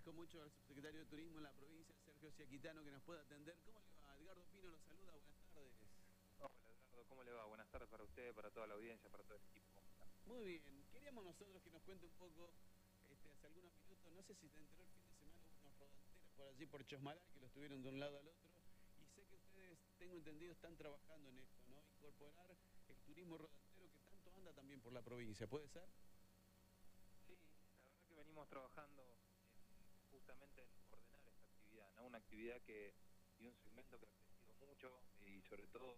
agradezco mucho al subsecretario de Turismo en la provincia, Sergio Ciaquitano, que nos pueda atender. ¿Cómo le va? Edgardo Pino lo saluda, buenas tardes. Hola Edgardo, ¿cómo le va? Buenas tardes para usted, para toda la audiencia, para todo el equipo. ¿Cómo está? Muy bien, queríamos nosotros que nos cuente un poco, hace algunos minutos, no sé si te enteró el fin de semana, hubo unos rodanteros por allí, por Chosmalal, que lo estuvieron de un lado al otro, y sé que ustedes, tengo entendido, están trabajando en esto, ¿no? Incorporar el turismo rodantero que tanto anda también por la provincia, ¿puede ser? Sí, la verdad que venimos trabajando justamente en ordenar esta actividad, ¿no? Una actividad y un segmento que ha crecido mucho y sobre todo